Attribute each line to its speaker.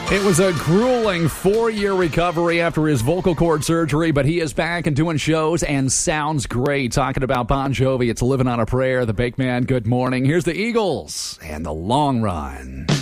Speaker 1: It was a grueling 4-year recovery after his vocal cord surgery, but he is back and doing shows and sounds great. Talking about Bon Jovi, it's Living on a Prayer. The Bake Man, good morning. Here's the Eagles and The Long Run.